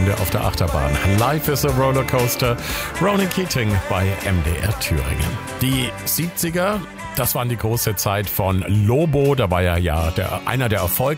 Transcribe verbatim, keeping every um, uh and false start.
Freunde auf der Achterbahn. Life is a Rollercoaster. Ronan Keating bei M D R Thüringen. Die siebziger, das waren die große Zeit von Lobo. Da war er ja der, einer der Erfolg